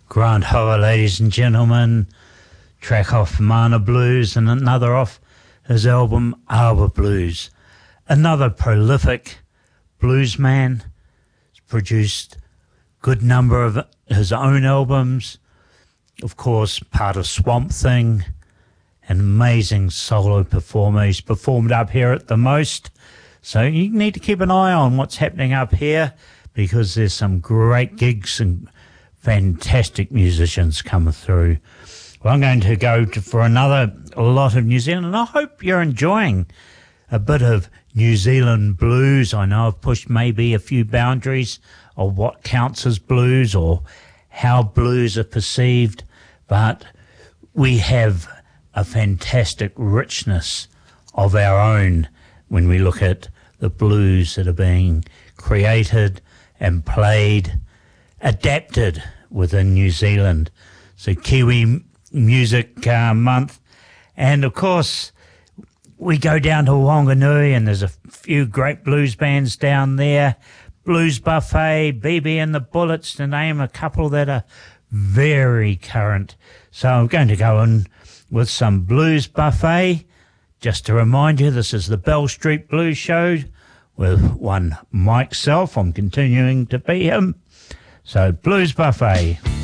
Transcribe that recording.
Grant Hoa, ladies and gentlemen, track off Mana Blues and another off his album Arbor Blues. Another prolific blues man. He's produced a good number of his own albums. Of course, part of Swamp Thing. An amazing solo performer. He's performed up here at the Most. So you need to keep an eye on what's happening up here because there's some great gigs and fantastic musicians coming through. Well, I'm going to go for another lot of New Zealand, and I hope you're enjoying a bit of New Zealand blues. I know I've pushed maybe a few boundaries of what counts as blues or how blues are perceived, but we have a fantastic richness of our own when we look at the blues that are being created and played, adapted within New Zealand. So Kiwi Music Month. And of course, we go down to Wanganui and there's a few great blues bands down there. Blues Buffet, BB and the Bullets, to name a couple that are very current. So I'm going to go in with some Blues Buffet. Just to remind you, this is the Bell Street Blues Show with one Mike Self. I'm continuing to be him. So Blues Buffet.